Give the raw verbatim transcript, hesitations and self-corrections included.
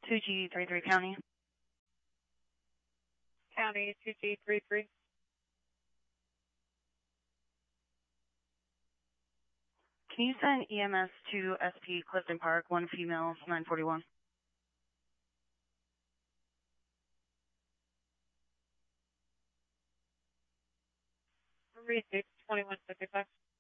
two G thirty-three County. County two G thirty-three. Can you send E M S to S P Clifton Park, one female, nine forty-one? Three six twenty-one fifty-five.